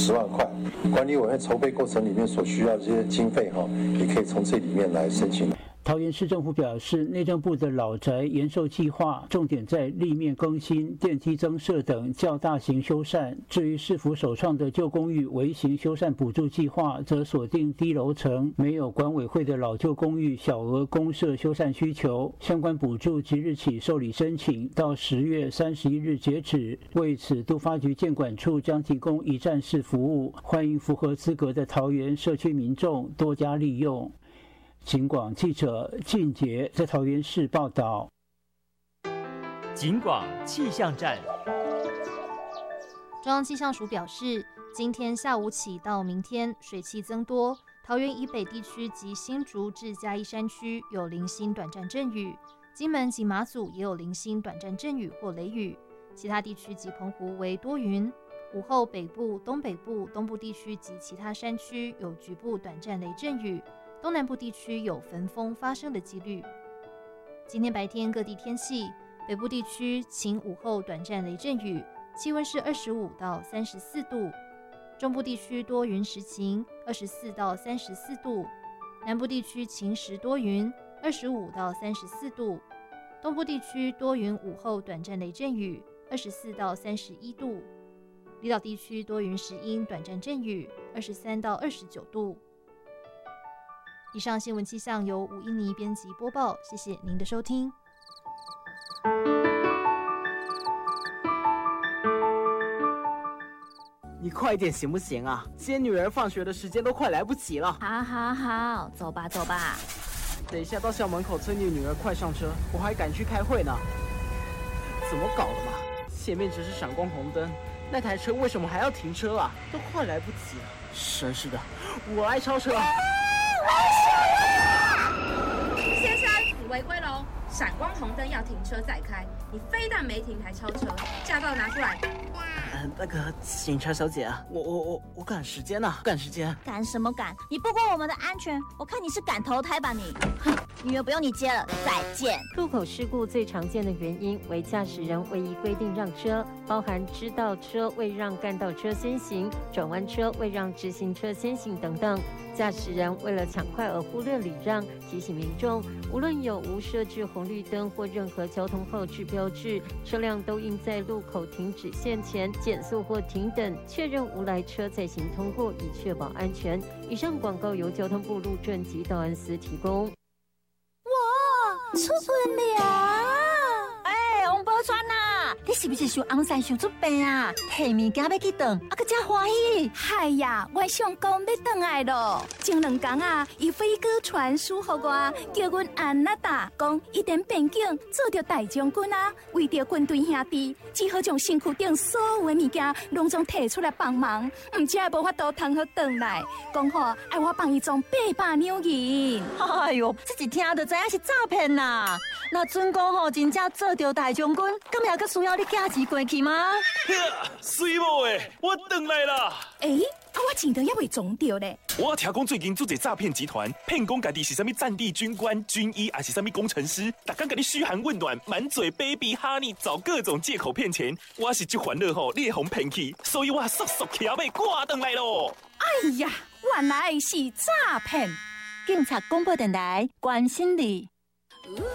10万块。管理委员筹备过程里面所需要的这些经费也可以从这里面来申请。 桃园市政府表示，内政部的老宅延寿计划重点在立面更新、电梯增设等较大型修缮。至于市府首创的旧公寓微型修缮补助计划，则锁定低楼层、没有管委会的老旧公寓小额公设修缮需求。相关补助即日起受理申请，到10月31日截止。为此，都发局建管处将提供一站式服务，欢迎符合资格的桃园社区民众多加利用。警广记者靳杰在桃园市报道。 警广气象站， 中央气象署表示，今天下午起到明天水汽增多，桃园以北地区及新竹至嘉义山区有零星短暂阵雨，金门及马祖也有零星短暂阵雨或雷雨，其他地区及澎湖为多云。午后北部、东北部、东部地区及其他山区有局部短暂雷阵雨。东南部地区有焚风发生的几率。今天白天各地天气，北部地区晴午后短暂雷阵雨，气温是25到34度；中部地区多云时晴，24到34度；南部地区晴时多云，25到34度；东部地区多云午后短暂雷阵雨，24到31度；离岛地区多云时阴短暂阵雨，23到29度。以上新闻气象由吴依妮编辑播报，谢谢您的收听。 你快一点行不行啊？接女儿放学的时间都快来不及了。 好，走吧。 等一下到校门口催你女儿快上车，我还赶去开会呢。怎么搞的嘛？前面只是闪光红灯，那台车为什么还要停车啊？都快来不及了。真是的，我来超车。 先生，你违规喽！闪光红灯要停车再开，你非但没停还超车，驾照拿出来！ 那个警察小姐啊，我赶时间呢，赶时间。 赶什么赶？你不顾我们的安全，我看你是赶投胎吧你！哼，女儿不用你接了，再见。 路口事故最常见的原因为驾驶人未依规定让车，包含支道车未让干道车先行、转弯车未让直行车先行等等。驾驶人为了抢快而忽略礼让，提醒民众，无论有无设置红绿灯或任何交通号志标志，车辆都应在路口停止线前减速或停等，确认无来车再行通过，以确保安全。以上广告由交通部路政及道安司提供。 哇，出门了！王宝钏啊，你是不是想红伞想出病啊？提物件要去转，啊，个真欢喜。 嗨呀，我上工要转来咯。前2天啊，伊飞哥传书给我，叫阮安娜达讲，一点边境做着大将军啊，为着军队兄弟，只好将身躯顶所有的物件拢总摕出来帮忙，唔只无法度通好转来。讲好爱我帮伊装800两银。 哎哟，这一听就知影是诈骗啦！那准讲吼，真正做着大将军，咁也个需要你寄钱过去吗？ 水某诶，我转来啦！ 我钱都还未装着咧。 我听讲最近做一诈骗集团，骗讲家己是啥物战地军官、军医，还是啥物工程师，逐天给你嘘寒问暖，满嘴 baby honey， 找各种借口骗钱。我是这烦恼吼，你会互骗去，所以我速速骑马赶转来咯。 哎呀，原来是诈骗！ 警察广播电台关心你。